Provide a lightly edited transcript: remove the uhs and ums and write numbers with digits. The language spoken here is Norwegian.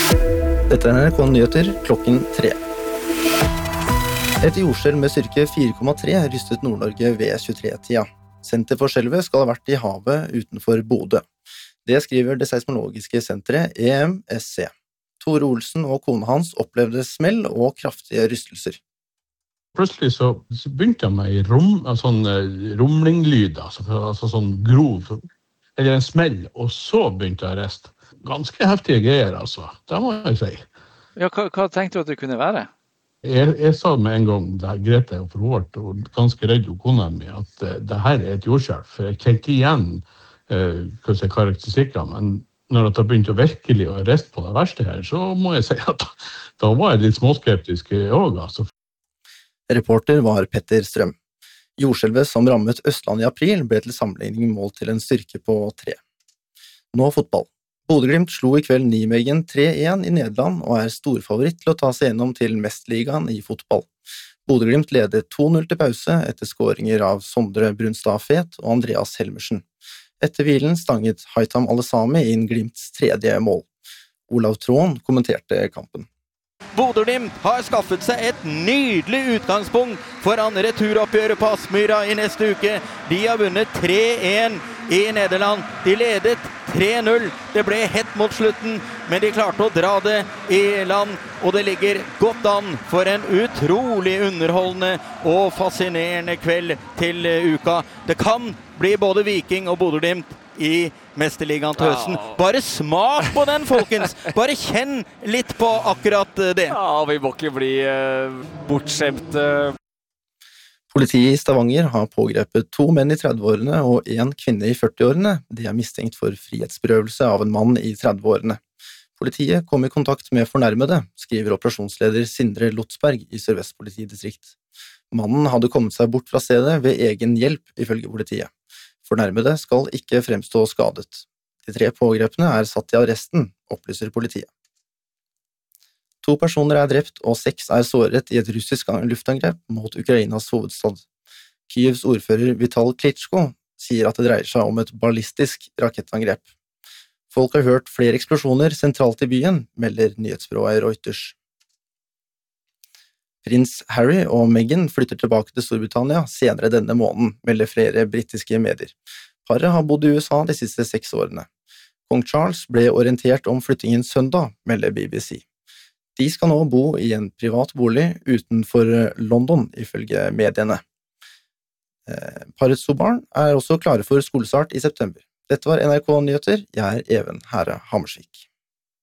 Dette NRK Nyheter klokken 3. Et jordskjelv med styrke 4,3 rystet Nord-Norge ved 23-tida. Senter for skjelvet skal ha vært i havet utenfor Bodø. Det skriver det seismologiske senteret EMSC. Tore Olsen og kone hans opplevde smell og kraftige rystelser. Plutselig så begynte jeg med sånn rumlinglyd, altså sånn grov, eller en smell, og så begynte jeg å riste. Ganske heftige greier, altså. Det må jeg si. Ja, hva tenkte du at det kunne være? Jeg sa med en gang, da Grete og forhårt, og ganske redd kona mi, at det her et jordskjelv. For jeg kjente igjen karakteristikker, men når det begynte virkelig å riste på det verste her, så må jeg si at da var jeg litt småskeptisk også, altså. Reporter var Petter Strøm. Jordskjelvet som rammet Østlandet i april ble til sammenligning målt til en styrke på 3. Nå fotball. Bodø/Glimt slo i kveld Nijmegen 3-1 i Nederland og er storfavoritt til å ta seg gjennom til Mesterligaen i fotball. Bodø/Glimt ledet 2-0 til pause etter skåringer av Sondre Brunstad Fet og Andreas Helmersen. Etter hvilen stanget Haitham Alesami inn Glimts 3. mål. Olav Tråen kommenterte kampen. Bodø/Glimt har skaffet seg et nydelig utgangspunkt foran returoppgjøret på Aspmyra i neste uke. De har vunnet 3-1 i Nederland. De ledet 3-0. Det ble hett mot slutten, men de klarte å dra det i land, og det ligger godt an for en utrolig underholdende og fascinerende kveld til uka. Det kan bli både Viking og Bodø/Glimt i Mesterligaen til høsten. Bare smak på den, folkens! Bare kjenn litt på akkurat det. Ja, vi må ikke bli bortskjemte. Politiet i Stavanger har pågrepet 2 menn i 30-årene og 1 kvinne i 40-årene. De er mistenkt for frihetsberøvelse av en mann i 30-årene. Politiet kom i kontakt med fornærmede, skriver operasjonsleder Sindre Lotsberg i Sør-Vest politidistrikt. Mannen hadde kommet seg bort fra stedet ved egen hjelp, ifølge politiet. Fornærmede skal ikke fremstå skadet. De 3 pågrepene er satt i arresten, opplyser politiet. 2 personer er drept og 6 er såret i et russisk luftangrep mot Ukrainas hovedstad. Kyivs ordfører Vital Klitschko sier at det dreier seg om et ballistisk rakettangrep. Folk har hørt flere eksplosjoner sentralt i byen, melder nyhetsbyrået Reuters. Prins Harry og Meghan flytter tilbake til Storbritannia senere denne måneden, melder flere britiske medier. Paret har bodd i USA de siste 6 årene. Kong Charles ble orientert om flyttingen søndag, melder BBC. De skal nå bo i en privat bolig utenfor London, ifølge mediene. Parets 2 barn er også klare for skolestart i september. Dette var NRK Nyheter. Jeg er Even Herre Hammersvik.